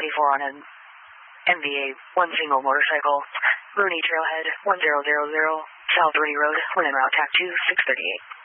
74 on an NVA 1 single motorcycle, Rooney Trailhead 1000, South Rooney Road, when en route TAC 2638.